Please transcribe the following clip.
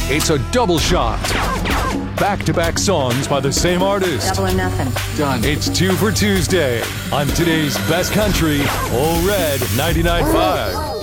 It's a double shot. Back-to-back songs by the same artist. Double or nothing. Done. It's 2 for Tuesday on today's best country, Ole Red 99.5.